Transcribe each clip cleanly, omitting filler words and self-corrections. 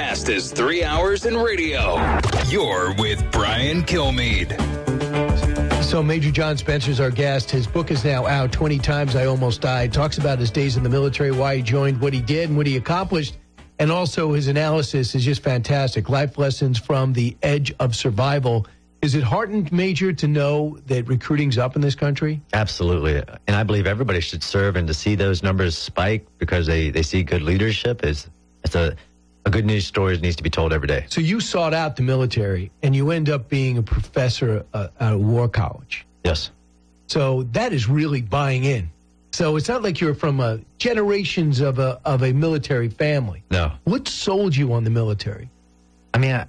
fastest 3 hours in radio. You're with Brian Kilmeade. So Major John Spencer's our guest. His book is now out, 20 Times I Almost Died. Talks about his days in the military, why he joined, what he did, and what he accomplished. And also his analysis is just fantastic. Life lessons from the edge of survival. Is it heartened, Major, to know that recruiting's up in this country? Absolutely. And I believe everybody should serve, and to see those numbers spike because they see good leadership it's a good news story that needs to be told every day. So you sought out the military, and you end up being a professor at War College. Yes. So that is really buying in. So it's not like you're from generations of a military family. No. What sold you on the military? I mean,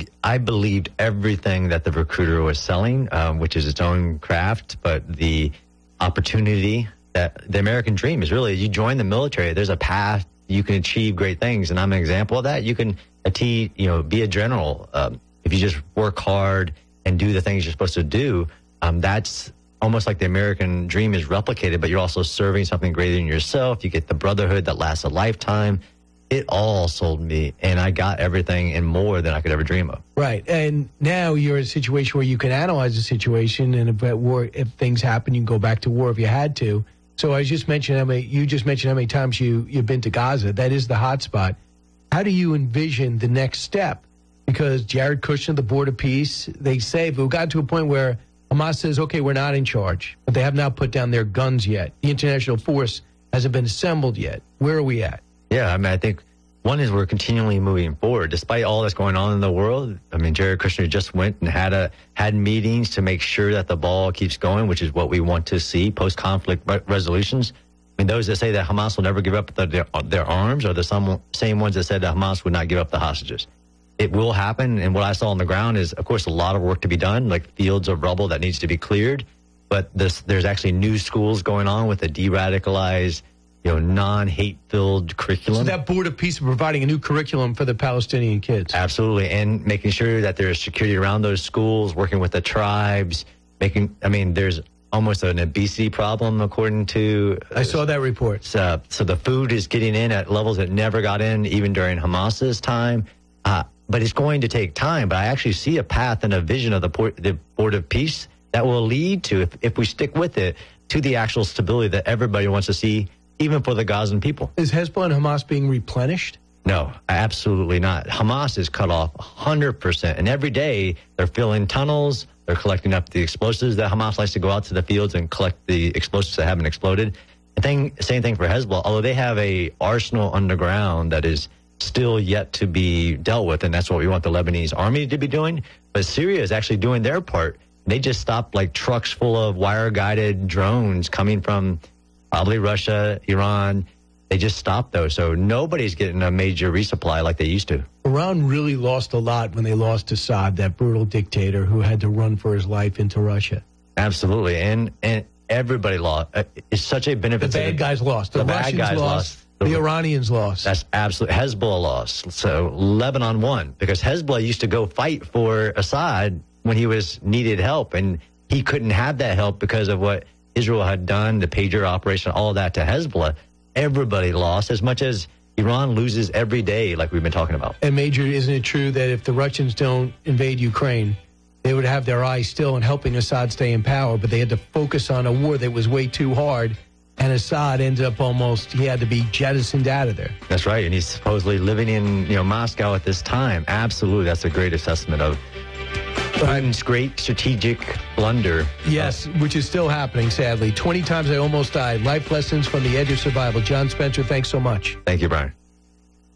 I believed everything that the recruiter was selling, which is its own craft, but the opportunity that the American dream is really, you join the military, there's a path, you can achieve great things, and I'm an example of that. You can be a general if you just work hard and do the things you're supposed to do. That's almost like the American dream is replicated, but you're also serving something greater than yourself. You get the brotherhood that lasts a lifetime. It all sold me, and I got everything and more than I could ever dream of. Right, and now you're in a situation where you can analyze the situation, and if things happen, you can go back to war if you had to. So I just mentioned how many times you've been to Gaza. That is the hot spot. How do you envision the next step? Because Jared Kushner, the Board of Peace, they say if we got to a point where Hamas says, okay, we're not in charge, but they have not put down their guns yet. The international force hasn't been assembled yet. Where are we at? Yeah, I mean, I think one is we're continually moving forward. Despite all that's going on in the world, I mean, Jared Kushner just went and had meetings to make sure that the ball keeps going, which is what we want to see, post-conflict resolutions. I mean, those that say that Hamas will never give up their arms are the same ones that said that Hamas would not give up the hostages. It will happen, and what I saw on the ground is, of course, a lot of work to be done, like fields of rubble that needs to be cleared, but there's actually new schools going on with a de-radicalized, non-hate-filled curriculum. So that Board of Peace is providing a new curriculum for the Palestinian kids. Absolutely, and making sure that there's security around those schools, working with the tribes, there's almost an obesity problem, according to... I saw that report. So the food is getting in at levels that never got in, even during Hamas's time. But it's going to take time. But I actually see a path and a vision of the Board of Peace that will lead to, if we stick with it, to the actual stability that everybody wants to see, even for the Gazan people. Is Hezbollah and Hamas being replenished? No, absolutely not. Hamas is cut off 100%. And every day they're filling tunnels. They're collecting up the explosives that Hamas likes to go out to the fields and collect the explosives that haven't exploded. Same thing for Hezbollah, although they have a arsenal underground that is still yet to be dealt with. And that's what we want the Lebanese army to be doing. But Syria is actually doing their part. They just stopped trucks full of wire-guided drones coming from probably Russia, Iran. They just stopped those. So nobody's getting a major resupply like they used to. Iran really lost a lot when they lost Assad, that brutal dictator who had to run for his life into Russia. Absolutely. And everybody lost. It's such a benefit. The bad guys lost. The Russians lost. The Iranians lost. That's absolutely. Hezbollah lost. So Lebanon won because Hezbollah used to go fight for Assad when he needed help, and he couldn't have that help because of what Israel had done, the pager operation, all of that to Hezbollah. Everybody lost as much as Iran loses every day, like we've been talking about. And Major, isn't it true that if the Russians don't invade Ukraine, they would have their eyes still on helping Assad stay in power, but they had to focus on a war that was way too hard, and Assad ended up he had to be jettisoned out of there. That's right, and he's supposedly living in Moscow at this time. Absolutely, that's a great assessment of Biden's great strategic blunder. Yes, which is still happening, sadly. 20 Times I Almost Died. Life lessons from the edge of survival. John Spencer, thanks so much. Thank you, Brian.